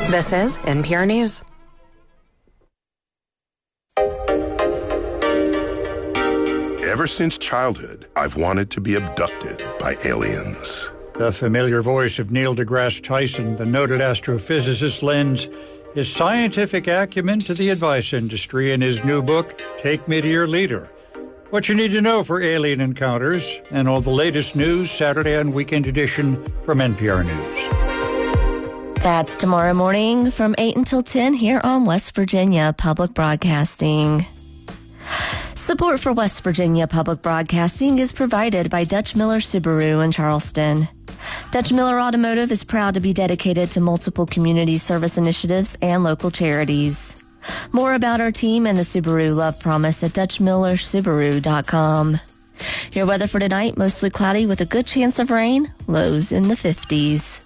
This is NPR News. Ever since childhood, I've wanted to be abducted by aliens. The familiar voice of Neil deGrasse Tyson, the noted astrophysicist, lends his scientific acumen to the advice industry in his new book, Take Me to Your Leader. What you need to know for alien encounters and all the latest news, Saturday and Weekend Edition from NPR News. That's tomorrow morning from 8 until 10 here on West Virginia Public Broadcasting. Support for West Virginia Public Broadcasting is provided by Dutch Miller Subaru in Charleston. Dutch Miller Automotive is proud to be dedicated to multiple community service initiatives and local charities. More about our team and the Subaru Love Promise at DutchMillerSubaru.com. Your weather for tonight, mostly cloudy with a good chance of rain, lows in the 50s.